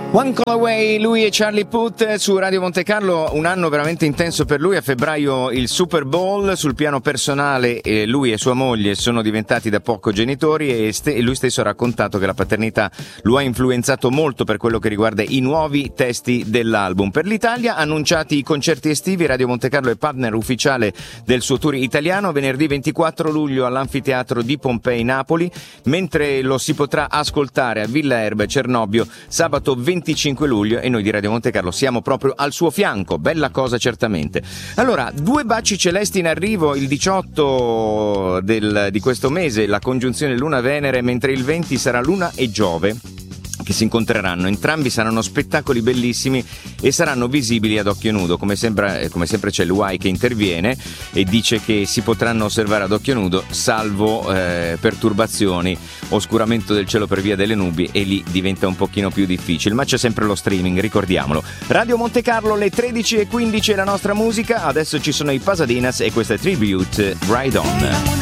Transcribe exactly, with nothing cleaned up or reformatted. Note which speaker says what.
Speaker 1: One Call Away, lui e Charlie Puth su Radio Monte Carlo, un anno veramente intenso per lui. A febbraio il Super Bowl. Sul piano personale eh, lui e sua moglie sono diventati da poco genitori e, ste- e lui stesso ha raccontato che la paternità lo ha influenzato molto per quello che riguarda i nuovi testi dell'album. Per l'Italia annunciati i concerti estivi, Radio Monte Carlo è partner ufficiale del suo tour italiano. Venerdì ventiquattro luglio all'Anfiteatro di Pompei, Napoli, mentre lo si potrà ascoltare a Villa Erba e Cernobbio sabato venticinque luglio, e noi di Radio Monte Carlo siamo proprio al suo fianco. Bella cosa certamente. Allora, due baci celesti in arrivo il diciotto del, di questo mese, la congiunzione Luna-Venere, mentre il venti sarà Luna e Giove che si incontreranno. Entrambi saranno spettacoli bellissimi e saranno visibili ad occhio nudo. Come sempre, come sempre c'è l'U A I che interviene e dice che si potranno osservare ad occhio nudo salvo eh, perturbazioni, oscuramento del cielo per via delle nubi, e lì diventa un pochino più difficile, ma c'è sempre lo streaming, ricordiamolo. Radio Monte Carlo, le tredici e quindici è la nostra musica. Adesso ci sono i Pasadinas e questa è Tribute, Ride On.